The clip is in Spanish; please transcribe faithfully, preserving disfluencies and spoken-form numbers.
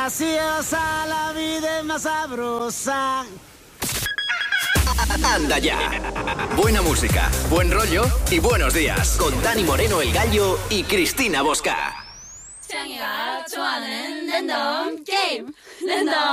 graciosa, la vida es más sabrosa. Anda ya. Buena música, buen rollo y buenos días. Con Dani Moreno, el Gallo, y Cristina Bosca. 창이가 좋아하는 랜덤 게임 랜덤